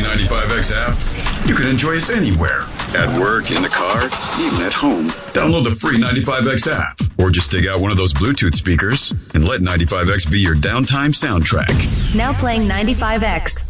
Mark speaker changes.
Speaker 1: 95X app, you can enjoy us anywhere. At work, in the car, even at home. Download the free 95X app. Or just dig out one of those Bluetooth speakers and let 95X be your downtime soundtrack.
Speaker 2: Now playing 95X.